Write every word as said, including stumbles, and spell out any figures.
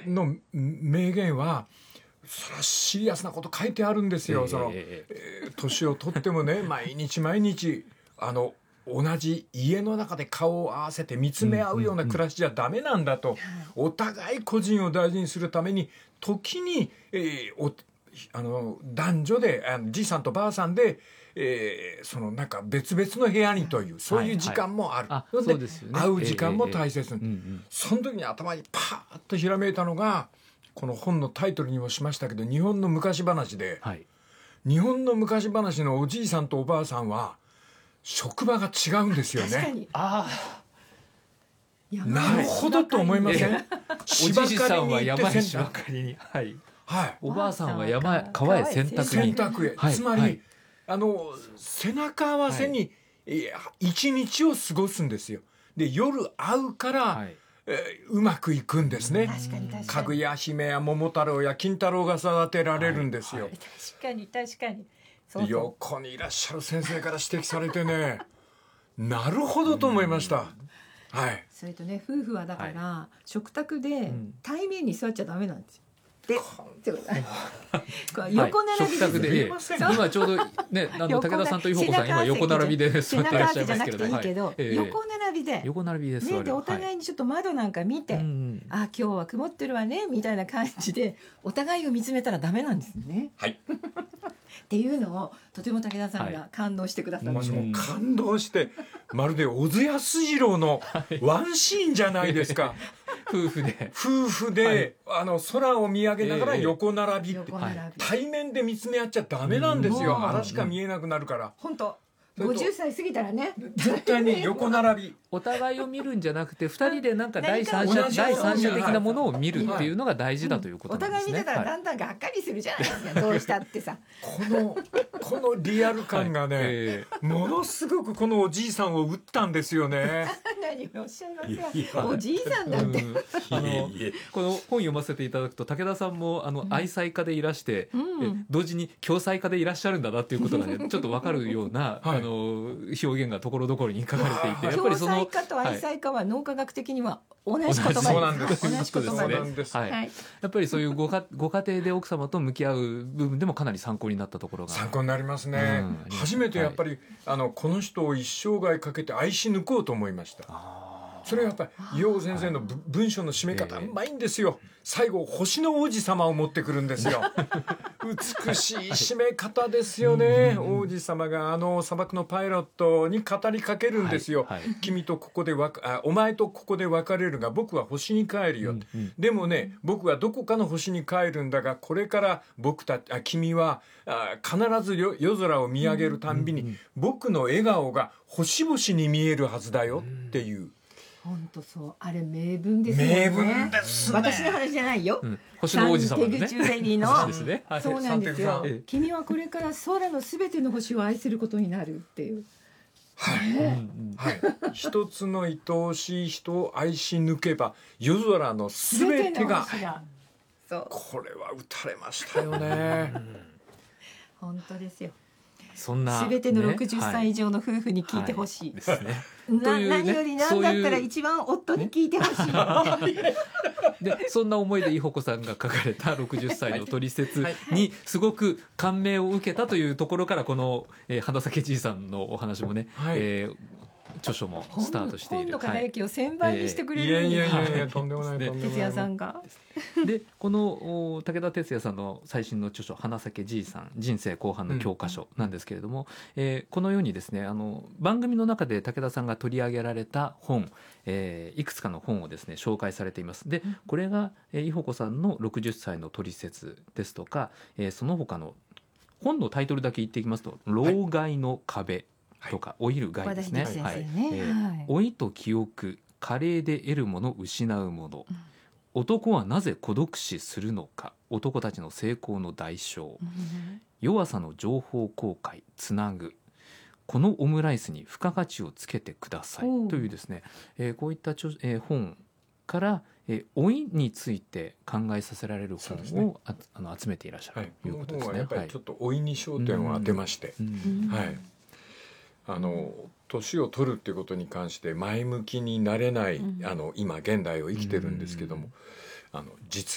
の名言はそれはシリアスなこと書いてあるんですよ、えー、その、えー、年を取ってもね毎日毎日あの同じ家の中で顔を合わせて見つめ合うような暮らしじゃダメなんだと、うんうんうん、お互い個人を大事にするために時に、えー、おあの男女であのじいさんとばあさんで、えー、そのなんか別々の部屋にというそういう時間もある、はいはい、 そうですよね、 会う時間も大切、 えーえーうんうん、 その時に頭にパーッとひらめいたのがこの本のタイトルにもしましたけど日本の昔話で、はい、日本の昔話のおじいさんとおばあさんは職場が違うんですよね。 確かにあなるほどと思いません、えー、おじいさんは山へ芝刈りに、はいはい、おばあさんは山へ川へ洗濯に洗濯へ、はい、つまり、はい、あの背中合わせに一日を過ごすんですよ。で夜会うから、はいえー、うまくいくんですね。 確かに確かにかぐや姫や桃太郎や金太郎が育てられるんですよ、はいはい、 確かに確かにそうそう横にいらっしゃる先生から指摘されてねなるほどと思いました、はい、 それとね夫婦はだから、はい、食卓で対面に座っちゃダメなんですよ。で横並びで、 で今ちょうどねあの武田さんと伊保子さん今横並びで座ってらっしゃいますけれども、 横並びで横並びで座る、 ね、でお互いにちょっと窓なんか見て、はい、あ今日は曇ってるわねみたいな感じでお互いを見つめたらダメなんですね、 はい、 っていうのをとても武田さんが感動してくださって、 はい、もう感動してまるで小津安二郎のワンシーンじゃないですか夫婦で夫婦で、はい、あの空を見上げながら横並びって、えー、対面で見つめ合っちゃダメなんですよ。腹しか見えなくなるから。 本当ごじゅっさい過ぎたらね絶対に横並びお互いを見るんじゃなくてふたりでなんか第三者第三者的なものを見るっていうのが大事だということなんですね、 お互い見てたらだんだんがっかりするじゃないですか、はい、どうしたってさこのこのリアル感がね、はいえー、ものすごくこのおじいさんを打ったんですよね何をおっしゃいますかおじいさんだって、うん、 あのこの本読ませていただくと武田さんもあの愛妻家でいらして、うん、同時に共妻家でいらっしゃるんだなっていうことがねちょっと分かるような、はい、あの表現がところどころに書かれていてやっぱりその共妻家と愛妻家は脳科学的には同じ言葉です。そうなんです。同じ言葉です。 はい。やっぱりそういうごかご家庭で奥様と向き合う部分でもかなり参考になったところが参考になりますね、うん、初めてやっぱり、はい、あのこの人を一生涯かけて愛し抜こうと思いました。それはやっぱり楊先生の文章の締め方うまいんですよ。最後星の王子様を持ってくるんですよ美しい締め方ですよね。王子様があの砂漠のパイロットに語りかけるんですよ、はいはい、君とここでわあお前とここで別れるが僕は星に帰るよ、うんうん、でもね僕はどこかの星に帰るんだがこれから僕たあ君はあ必ず夜空を見上げるたんびに、うんうんうん、僕の笑顔が星々に見えるはずだよっていう、うん本当そうあれ名文ですよね。 名文ですね。 私の話じゃないよ、うん、 星の王子様のねサンテグジュエリーのそうですね、はい、 そうなんですよ、ええ、君はこれから空のすべての星を愛することになるっていうはい、ねはい、一つの愛おしい人を愛し抜けば夜空のすべてがそうこれは打たれましたよね、うん、 本当ですよ。 そんな全てのろくじゅっさい以上の夫婦に聞いてほしい、 はいはい、ですねなね、何より何だったら一番夫に聞いてほしい、ね、 でそんな思いで伊保子さんが書かれたろくじゅっさいのトリセツにすごく感銘を受けたというところからこの、えー、花咲じいさんのお話もね、はいえー著書もスタートしている。 本の輝きを千倍にしてくれる、 はい、いやいやいやとんでもないとんでもない哲也さんがでこの武田鉄矢さんの最新の著書花咲じいさん人生後半の教科書なんですけれども、うんえー、このようにですねあの番組の中で武田さんが取り上げられた本、えー、いくつかの本をですね紹介されています。でこれが、えー、伊保子さんのろくじゅっさいのトリセツですとか、えー、その他の本のタイトルだけ言っていきますと老害の壁とか、はい、老いる害ですね。 はいはいえー、老いと記憶加齢で得るもの失うもの、うん、男はなぜ孤独死するのか男たちの成功の代償、うん、弱さの情報公開つなぐこのオムライスに付加価値をつけてくださいというですね、えー、こういったちょ、えー、本から、えー、老いについて考えさせられる本を、ね、ああの集めていらっしゃるということですね。 はい、この本はやっぱりちょっと老いに焦点を当てまして、うんはい、あの年を取るっていうことに関して前向きになれない、うん、あの今現代を生きてるんですけども、うん、あの実